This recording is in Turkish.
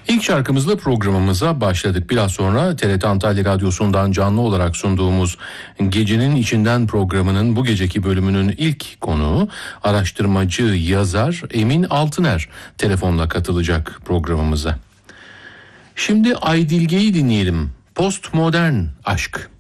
İlk şarkımızla programımıza başladık. Biraz sonra TRT Antalya Radyosu'ndan canlı olarak sunduğumuz Gecenin İçinden programının bu geceki bölümünün ilk konuğu araştırmacı, yazar Emin Altıner telefonla katılacak programımıza. Şimdi Aydilge'yi dinleyelim. Postmodern aşk.